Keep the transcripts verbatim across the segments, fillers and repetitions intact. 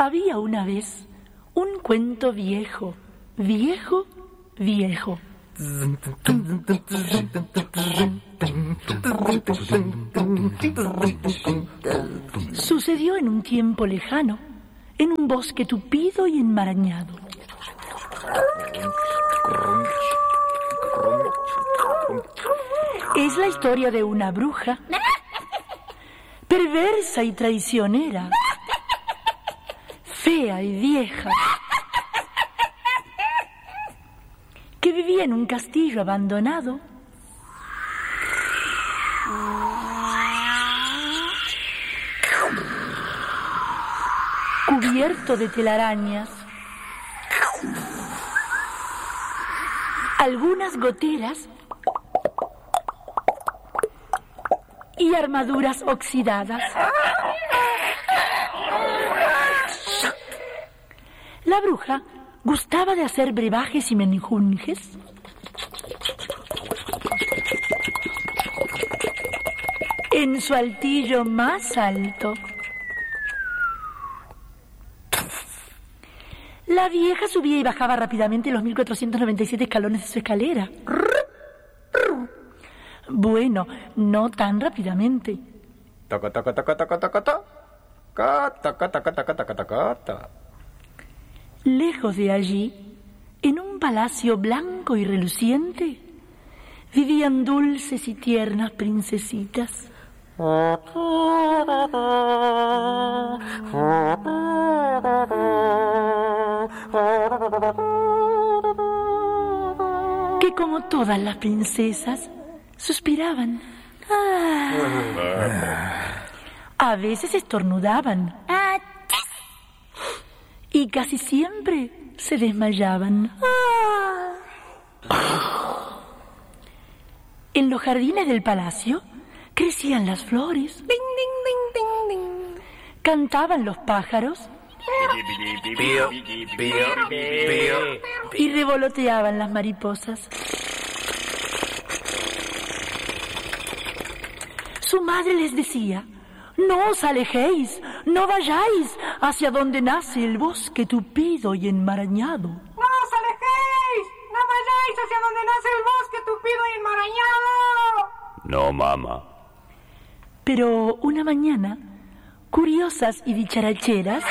Había una vez un cuento viejo, viejo, viejo. Sucedió en un tiempo lejano, en un bosque tupido y enmarañado. Es la historia de una bruja, perversa y traicionera, fea y vieja, que vivía en un castillo abandonado, cubierto de telarañas, algunas goteras y armaduras oxidadas. La bruja gustaba de hacer brebajes y menjunjes. En su altillo más alto. La vieja subía y bajaba rápidamente los mil cuatrocientos noventa y siete escalones de su escalera. Bueno, no tan rápidamente. Toco, toco, toco, toco, toco, toco. Toco, toco, toco, toco, toco, toco. Lejos de allí, en un palacio blanco y reluciente, vivían dulces y tiernas princesitas. Que como todas las princesas, suspiraban. Ah. A veces estornudaban. Y casi siempre se desmayaban. En los jardines del palacio crecían las flores. Ding, ding, ding, ding, ding. Cantaban los pájaros. Pío, pío, pío. Y revoloteaban las mariposas. Su madre les decía: no os alejéis, no vayáis hacia donde nace el bosque tupido y enmarañado. ¡No os alejéis! ¡No vayáis hacia donde nace el bosque tupido y enmarañado! No, mamá. Pero una mañana, curiosas y dicharacheras,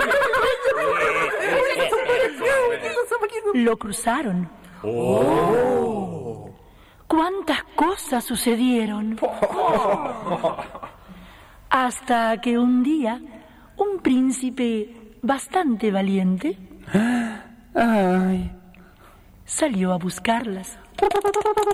lo cruzaron. ¡Oh! ¡Cuántas cosas sucedieron! Hasta que un día, un príncipe bastante valiente, Ay. salió a buscarlas.